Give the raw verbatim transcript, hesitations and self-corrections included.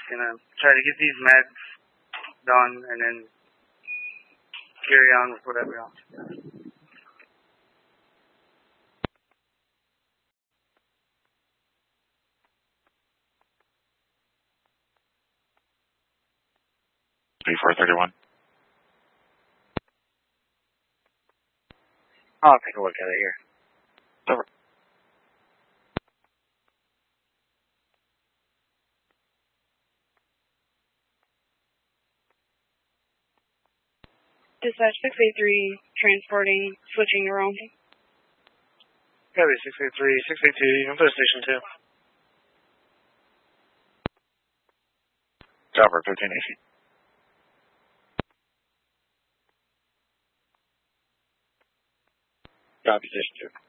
gonna try to get these meds done and then carry on with whatever else. four thirty-one. I'll take a look at it here. Over. Dispatch six eight three, transporting, switching to Rome. Copy six eight three, six eight two, you can put a station two. Chopper fifteen eighty. Copy station two.